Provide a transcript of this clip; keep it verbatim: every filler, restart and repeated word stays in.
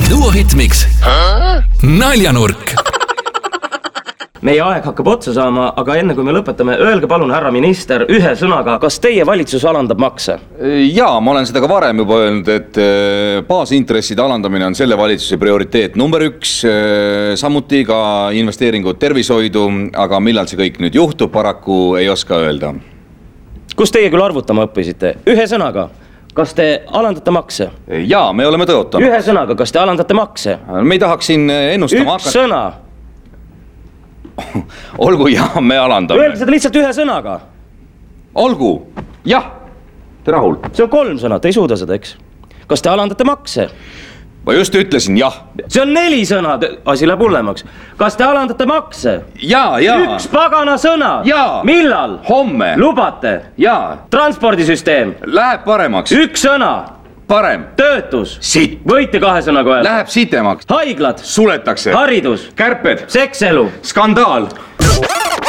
Duo Hitmix naljanurk. Meie aeg hakkab otsa saama, aga enne kui me lõpetame, öelge palun, härra minister, ühe sõnaga, kas teie valitsus alandab makse? Jaa, ma olen seda ka varem juba öelnud, et baasintresside alandamine on selle valitsuse prioriteet number üks, samuti ka investeeringud tervishoidu, aga millal see kõik nüüd juhtub, paraku ei oska öelda. Kus teie küll arvutama õppisite? Ühe sõnaga, kas te alandate makse? Jaa, me oleme tõotanud. Ühe sõnaga, kas te alandate makse? Me ei tahaks siin ennustama Üks hakata... sõna. Olgu, jah, me alandame. Öelge seda lihtsalt ühe sõnaga. Olgu, jah, te rahul. See on kolm sõna, te ei suuda seda, eks? Kas te alandate makse? Ma just ütlesin jah. See on neli sõna, asi läheb hullemaks. Kas te alandate makse? Jaa, jaa. Üks pagana sõna. Jaa. Millal? Homme. Lubate? Jaa. Transpordisüsteem. Läheb paremaks. Üks sõna. Parem. Töötus. Sitt. Võite kahe sõnaga öelda. Läheb sitemaks. Haiglad. Suletakse. Haridus. Kärped. Sekselu. Skandaal.